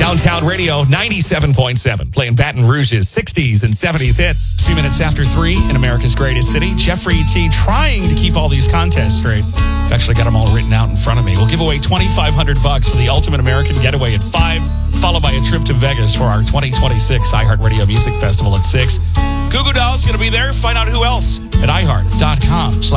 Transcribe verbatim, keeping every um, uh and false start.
Downtown Radio, ninety-seven point seven, playing Baton Rouge's sixties and seventies hits. A few minutes after three in America's greatest city, Jeffrey T. trying to keep all these contests straight. I've actually got them all written out in front of me. We'll give away twenty-five hundred bucks for the Ultimate American Getaway at five, followed by a trip to Vegas for our twenty twenty-six iHeartRadio Music Festival at six. Goo Goo Dolls going to be there. Find out who else at iHeart dot com slash